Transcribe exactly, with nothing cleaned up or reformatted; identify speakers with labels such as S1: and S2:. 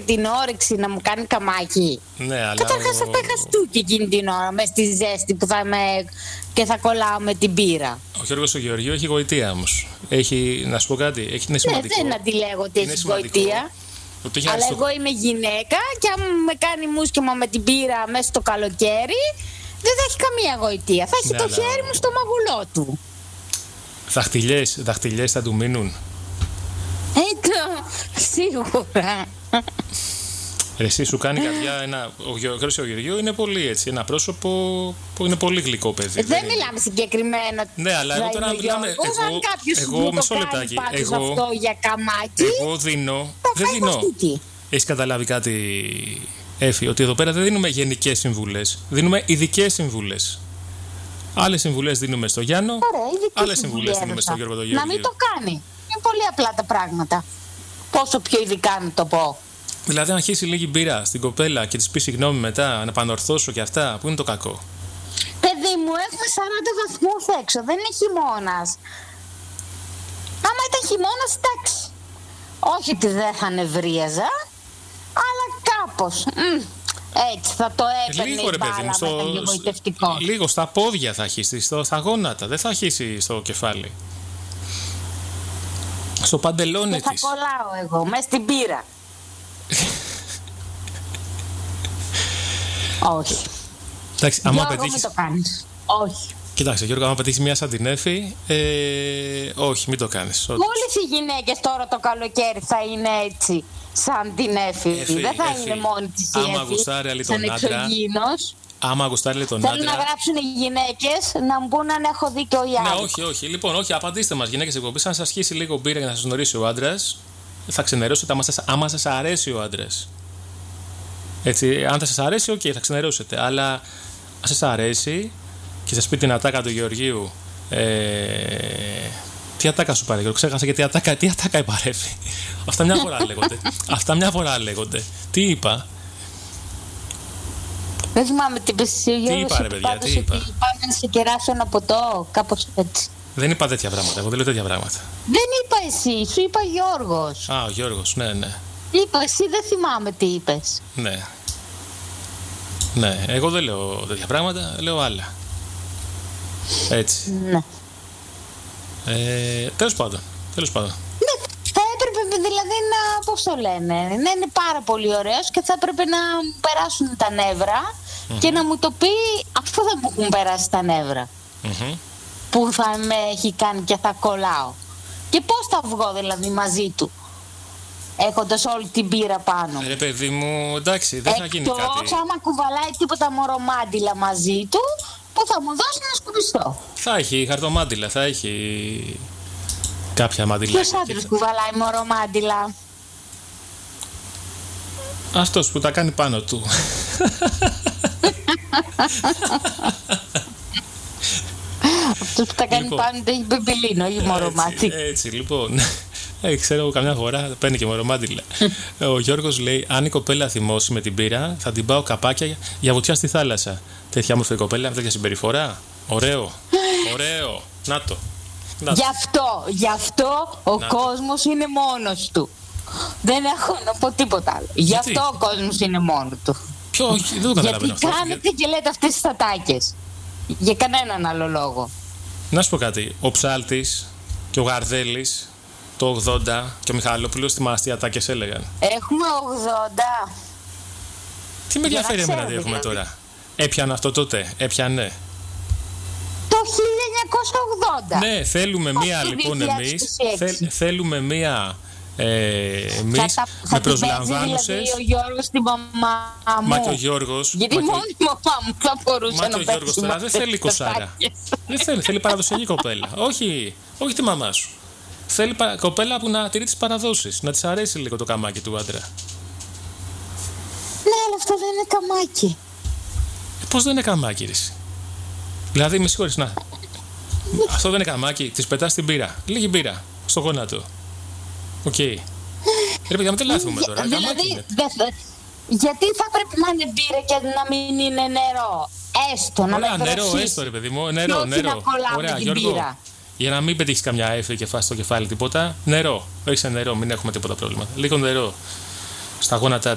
S1: την όρεξη να μου κάνει καμάκι.
S2: Ναι, αλλά.
S1: Καταρχάς θα τα χαστούκι εκείνη την ώρα, μες στη ζέστη που θα με... και θα κολλάω με την πύρα.
S2: Ο Γιώργος ο Γεωργίου έχει γοητεία όμως. Έχει, να σου πω κάτι, έχει, είναι σημαντικό.
S1: Ναι, δεν αντιλέγω ότι έχει γοητεία. Αλλά στο... εγώ είμαι γυναίκα και αν με κάνει μουσκεμα με την πύρα μέσα στο καλοκαίρι, δεν θα έχει καμία γοητεία. Θα έχει ναι, το αλλά... χέρι μου στο μαγουλό του.
S2: Δαχτυλιές, δαχτυλιές θα του μείνουν.
S1: Έτω, σίγουρα.
S2: Εσύ σου κάνει καρδιά ένα. Ο Γιώργος ο Γεωργίου είναι πολύ έτσι. Ένα πρόσωπο που είναι πολύ γλυκό παιδί.
S1: Δεν μιλάμε συγκεκριμένο.
S2: Ναι, αλλά εγώ τώρα μιλάμε. Εγώ,
S1: αν κάποιος
S2: εγώ
S1: μου
S2: μισό
S1: το
S2: λεπτάκι.
S1: κάνει
S2: Εγώ,
S1: αυτό για καμάκι.
S2: Εγώ δίνω. Δεν δίνω. Έχεις καταλάβει κάτι, Έφη, ότι εδώ πέρα δεν δίνουμε γενικές συμβουλές. Δίνουμε ειδικές συμβουλές. Άλλες συμβουλές δίνουμε στο Γιάννο. Άλλες συμβουλές δίνουμε στον Γιώργο τον Γεωργίου.
S1: Να μην το κάνει. Είναι πολύ απλά τα πράγματα. Πόσο πιο ειδικά να το πω.
S2: Δηλαδή, αν αρχίσει λίγη μπύρα στην κοπέλα και της πει συγγνώμη μετά, να πανορθώσω και αυτά, πού είναι το κακό.
S1: Παιδί μου, έχουμε σαράντα βαθμούς έξω. Δεν είναι χειμώνας. Άμα ήταν χειμώνας, εντάξει. Όχι ότι δεν θα νευρίαζα, αλλά κάπως. Μ, έτσι θα το έπαιρνε
S2: λίγο,
S1: η
S2: ρε, παιδί
S1: μπάλα
S2: μου, στο,
S1: με το γοητευτικό.
S2: Λίγο στα πόδια θα αρχίσει, στο, στα γόνατα. Δεν θα αρχίσει στο κεφάλι. Στο παντελόνι της.
S1: Και θα κολλάω εγώ, μες στην πύρα. Όχι.
S2: Εντάξει, άμα
S1: Γιώργο,
S2: πετύχεις...
S1: μην το κάνεις. Όχι.
S2: Κοιτάξτε, Γιώργο, άμα πετύχεις μια σαν την Έφη, ε, όχι, μην το κάνεις.
S1: Όλες οι γυναίκες τώρα το καλοκαίρι θα είναι έτσι, σαν την Έφη.
S2: Έφη
S1: Δεν θα
S2: Έφη.
S1: είναι μόνη της η
S2: Άμα
S1: Έφη,
S2: γουστάρει άλλη
S1: σαν
S2: τον άντρα,
S1: εξωγήινος.
S2: Άμα γουστάρει τον
S1: Θέλουν
S2: άντρα.
S1: να γράψουν οι γυναίκες να μου πούν αν έχω δίκιο ή άλλο.
S2: Ναι, όχι, όχι. Λοιπόν, όχι, απαντήστε μας, γυναίκες εκπομπής. Αν σας σχίσει λίγο μπύρα για να σας γνωρίσει ο άντρας, θα ξενερώσετε άμα σας, άμα σας αρέσει ο άντρας. Έτσι, αν θα σας αρέσει, οκ, okay, θα ξενερώσετε. Αλλά αν σας αρέσει και σας πει την ατάκα του Γεωργίου. Ε, τι ατάκα σου πάρε, ξέχασα και τι ατάκα, τι ατάκα υπαρεύει. Αυτά μια φορά λέγονται. Αυτά μια φορά λέγονται. Τι είπα.
S1: Δεν θυμάμαι τι είπες εσύ,
S2: τι είπα, ρε παιδιά, τι είπα.
S1: Πάμε να σε κεράσω ένα ποτό, κάπως έτσι.
S2: Δεν είπα τέτοια πράγματα, εγώ δεν λέω τέτοια πράγματα.
S1: Δεν είπα εσύ, σου είπα Γιώργος.
S2: Α, ο Γιώργος, ναι, ναι.
S1: Είπα, εσύ δεν θυμάμαι τι είπες.
S2: Ναι. Ναι, εγώ δεν λέω τέτοια πράγματα, λέω άλλα. Έτσι.
S1: Ναι.
S2: Ε, τέλος πάντων, τέλος πάντων.
S1: Ναι, θα έπρεπε δηλαδή να, πώς το λένε, να είναι πάρα πολύ ωραίος και θα έπρεπε να μου περάσουν τα νεύρα mm-hmm. και να μου το πει αφού θα μου έχουν περάσει τα νεύρα. Mm-hmm. Που θα με έχει κάνει και θα κολλάω. Και πώς θα βγω δηλαδή μαζί του, έχοντας όλη την πύρα πάνω.
S2: Ρε παιδί μου, εντάξει, δεν θα γίνει κάτι.
S1: Εκτός άμα κουβαλάει τίποτα μωρομάντιλα μαζί του, που θα μου δώσει να σκουπιστώ.
S2: Θα έχει χαρτομάντιλα, θα έχει κάποια μάντιλα.
S1: Ποιος άντρας κουβαλάει μωρομάντιλα?
S2: Αυτός που τα κάνει πάνω του.
S1: Αυτός που τα κάνει λοιπόν, πάνω του έχει μπεμπελίνο, όχι μωρομάτι.
S2: Έτσι, έτσι λοιπόν. Ε, ξέρω εγώ καμιά φορά παίρνει και μωρομάντιλα. Ο Γιώργος λέει: αν η κοπέλα θυμώσει με την πύρα, θα την πάω καπάκια για βουτιά στη θάλασσα. Τέτοια όμορφη κοπέλα, τέτοια συμπεριφορά. Ωραίο. Ωραίο. Να το. Να
S1: γι' αυτό, γι' αυτό ο να κόσμος το. είναι μόνος του. Δεν έχω να πω τίποτα άλλο. Γι'
S2: Γιατί?
S1: αυτό ο κόσμος είναι μόνος του.
S2: Ποιο, όχι, δεν το καταλαβαίνω.
S1: Γιατί
S2: αυτό.
S1: κάνετε και λέτε αυτές τις ατάκες. Για κανέναν άλλο λόγο.
S2: Να σου πω κάτι. Ο Ψάλτης και ο Γαρδέλης το ογδόντα και ο Μιχαλόπουλος θυμάσαι τι ατάκες έλεγαν.
S1: Έχουμε ογδόντα.
S2: Τι με ενδιαφέρει εμένα τι έχουμε τώρα. Έπιανε αυτό τότε, έπιανε.
S1: Το χίλια εννιακόσια ογδόντα.
S2: Ναι, θέλουμε μία λοιπόν εμείς. Θέλ, θέλουμε μία ε, εμείς
S1: θα,
S2: με
S1: θα
S2: προσλαμβάνουσες.
S1: Δηλαδή ο Γιώργος στην μαμά μου.
S2: Μα και ο Γιώργος.
S1: Γιατί
S2: μα
S1: μόνο η μαμά μου θα μπορούσε
S2: μα
S1: να
S2: και ο Γιώργος τώρα δεν θέλει κοσάρα. Δεν θέλει, θέλει παραδοσιακή κοπέλα. όχι, όχι τη μαμά σου. Θέλει πα, κοπέλα που να τηρεί τις παραδόσεις. Να της αρέσει λίγο το καμάκι του άντρα.
S1: Ναι, αλλά αυτό δεν είναι καμάκι.
S2: Ε, πώς δεν είναι καμάκι, ρε. Δηλαδή, με συγχωρείς, να. Αυτό δεν είναι καμάκι. Της πετάς την πύρα. Λίγη πύρα. Στο γόνατο. Οκ. Okay. Ρε παιδιά, μην τελάθουμε τώρα.
S1: Δηλαδή, δε, γιατί θα πρέπει να είναι μπύρα και να μην είναι νερό. Έστω, να
S2: Ωραία,
S1: με
S2: νερό, έστω ρε παιδί μου. Νερό, νερό. Ωραία, Γιώργο. Πύρα. Για να μην πετύχεις καμιά έφη και φας στο κεφάλι τίποτα. Νερό. Ρίξε νερό, μην έχουμε τίποτα πρόβλημα. Λίγο νερό στα γόνατά